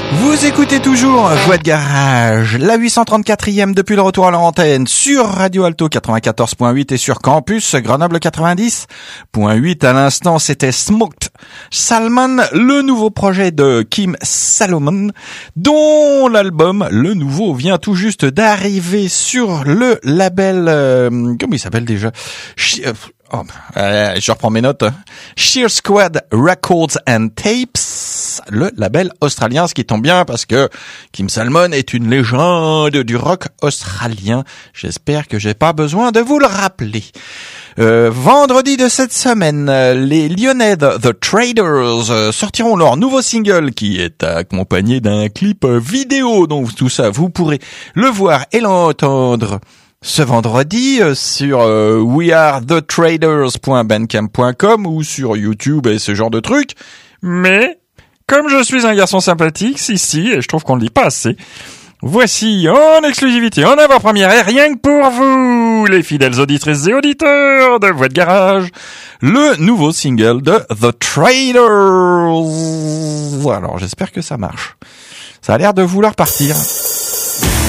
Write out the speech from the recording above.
Vous écoutez toujours Voix de Garage, la 834e depuis le retour à l'antenne sur Radio Alto 94.8 et sur Campus Grenoble 90.8. À l'instant, c'était Smoked Salmon, le nouveau projet de Kim Salomon, dont l'album, le nouveau, vient tout juste d'arriver sur le label, comment il s'appelle déjà? Je reprends mes notes. Sheer Squad Records and Tapes, le label australien, ce qui tombe bien parce que Kim Salmon est une légende du rock australien. J'espère que j'ai pas besoin de vous le rappeler. Vendredi de cette semaine, les Lyonnais The Traders sortiront leur nouveau single qui est accompagné d'un clip vidéo. Donc tout ça, vous pourrez le voir et l'entendre ce vendredi sur wearethetraders.bandcamp.com ou sur YouTube et ce genre de trucs. Mais comme je suis un garçon sympathique, si, et je trouve qu'on le dit pas assez, voici en exclusivité, en avant-première et rien que pour vous, les fidèles auditrices et auditeurs de Voix de Garage, le nouveau single de The Traders. Alors j'espère que ça marche. Ça a l'air de vouloir partir.